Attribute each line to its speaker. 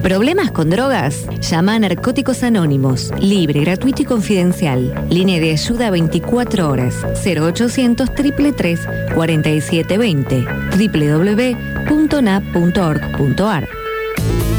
Speaker 1: ¿Problemas con drogas? Llama a Narcóticos Anónimos. Libre, gratuito y confidencial. Línea de ayuda 24 horas. 0800 333 4720. www.nap.org.ar.